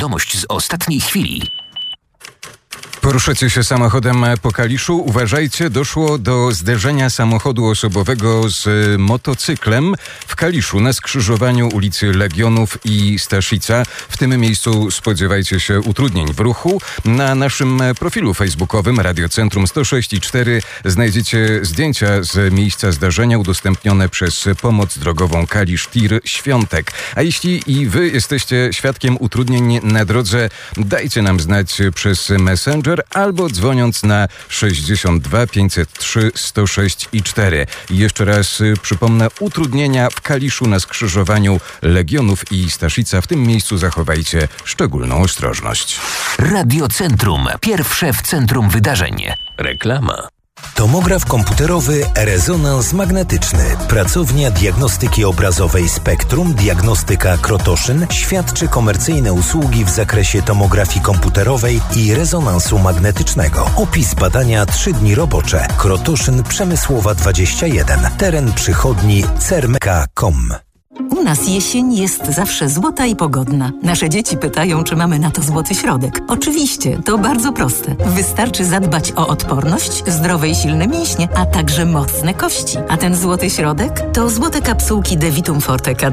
wiadomość z ostatniej chwili. Poruszacie się samochodem po Kaliszu? Uważajcie, doszło do zderzenia samochodu osobowego z motocyklem w Kaliszu na skrzyżowaniu ulicy Legionów i Staszica. W tym miejscu spodziewajcie się utrudnień w ruchu. Na naszym profilu facebookowym Radio Centrum 106.4 znajdziecie zdjęcia z miejsca zdarzenia udostępnione przez Pomoc Drogową Kalisz TIR Świątek. A jeśli i wy jesteście świadkiem utrudnień na drodze, dajcie nam znać przez Messenger albo dzwoniąc na 62 503 106 i 4. I jeszcze raz przypomnę, utrudnienia w Kaliszu na skrzyżowaniu Legionów i Staszica. W tym miejscu zachowajcie szczególną ostrożność. Radio Centrum. Pierwsze w centrum wydarzeń. Reklama. Tomograf komputerowy Rezonans Magnetyczny. Pracownia diagnostyki obrazowej Spektrum Diagnostyka Krotoszyn świadczy komercyjne usługi w zakresie tomografii komputerowej i rezonansu magnetycznego. Opis badania 3 dni robocze. Krotoszyn Przemysłowa 21. Teren przychodni cermeka.com. U nas jesień jest zawsze złota i pogodna. Nasze dzieci pytają, czy mamy na to złoty środek. Oczywiście, to bardzo proste. Wystarczy zadbać o odporność, zdrowe i silne mięśnie, a także mocne kości. A ten złoty środek to złote kapsułki Devitum Forte KD.